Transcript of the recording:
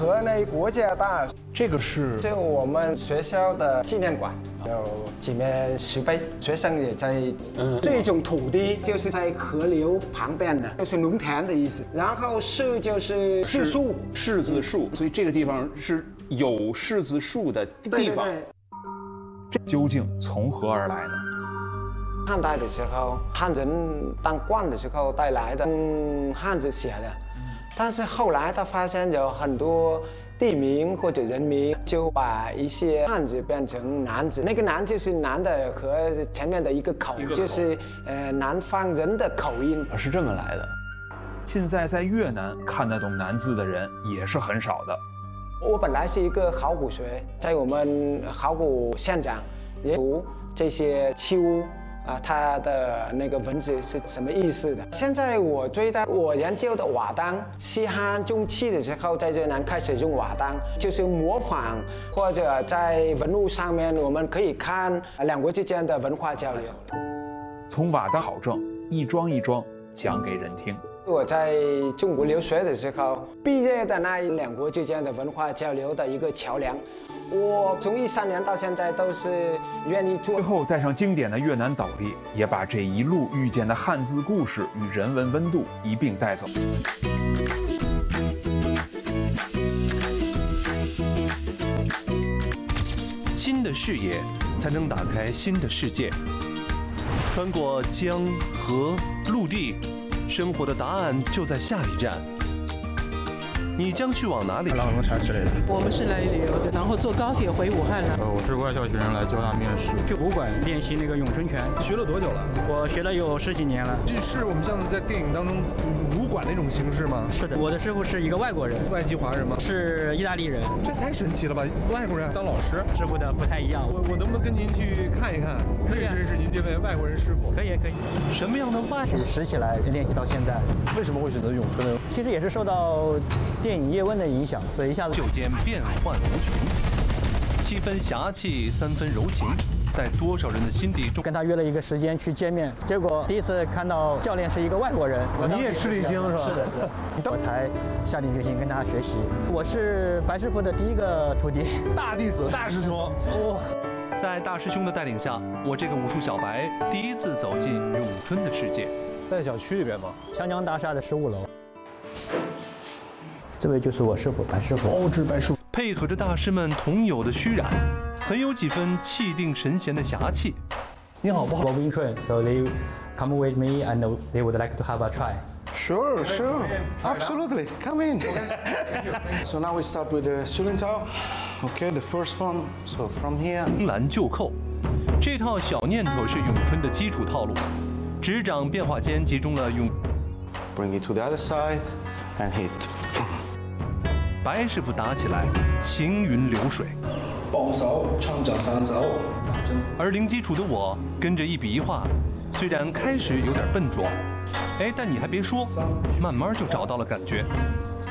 河内国家大这个是我们学校的纪念馆，有几面石碑，学生也在。这种土地就是在河流旁边的，就是农田的意思。然后柿就是柿树， 柿子树，所以这个地方是有柿子树的地方。 对。 这究竟从何而来呢？ 汉代的时候，汉人当官的时候带来的，汉字写的。但是后来他发现有很多地名或者人名，就把一些汉字变成南字。那个南就是南的和前面的一个口，就是南方人的口音， 是这么来的。现在在越南看得懂南字的人也是很少的。 我本来是一个考古学，在我们考古现场也读这些器物。它的那个文字是什么意思的？现在我研究的瓦当，西汉中期的时候，在越南开始用瓦当，就是模仿或者在文物上面，我们可以看两国之间的文化交流。 从瓦当考证，一桩一桩讲给人听。 我在中国留学的时候，毕业的那两国之间的文化交流的一个桥梁。我从13年到现在都是愿意做。 最后带上经典的越南斗笠，也把这一路遇见的汉字故事与人文温度一并带走。 新的视野才能打开新的世界。穿过江河陆地，生活的答案就在下一站。你将去往哪里？ 我们是来旅游的，然后坐高铁回武汉了。 我是外校学生来交大面试。 去武馆练习那个咏春拳。 学了多久了？ 我学了有10几年了。 这是我们像在电影当中武馆那种形式吗？ 是的，我的师傅是一个外国人。 外籍华人吗？ 是意大利人。 这太神奇了吧！外国人当老师， 师傅的不太一样。 我能不能跟您去看一看，认识认识您这位外国人师傅？ 可以可以。 什么样的外？ 拾起来练习到现在。 为什么会选择咏春呢？ 其实也是受到电影《叶问》的影响，所以一下子袖间变幻无穷，7分侠气，3分柔情，在多少人的心底中。 跟他约了一个时间去见面，结果第一次看到教练是一一个外国人， 你也吃了一惊是吧？ 是的，我才下定决心跟他学习。我是白师傅的第一个徒弟， 大弟子、大师兄。 在大师兄的带领下，我这个武术小白第一次走进咏春的世界。 在小区里边吗？ 湘江大厦的15楼。这位就是我师傅白师傅。 哦，这是白师傅。 配合着大师们同有的虚然，很有几分气定神闲的侠气。 你好不好 ？Wing Chun, so they come with me and they would like to have a try. Sure, absolutely. Come in. So now we start with the shooting tao. Okay, the first one. So from here. 迎篮就扣，这套小念头是咏春的基础套路。指掌变化间集中了咏。 Bring it to the other side and hit. 白师傅打起来行云流水， 帮手冲着打走，打针。 而零基础的我跟着一笔一画，虽然开始有点笨拙，但你还别说，慢慢就找到了感觉。